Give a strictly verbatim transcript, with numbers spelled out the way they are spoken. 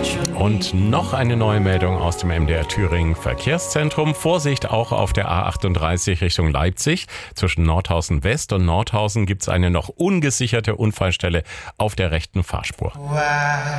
Und noch eine neue Meldung aus dem M D R Thüringen Verkehrszentrum. Vorsicht auch auf der A achtunddreißig Richtung Leipzig. Zwischen Nordhausen West und Nordhausen gibt es eine noch ungesicherte Unfallstelle auf der rechten Fahrspur.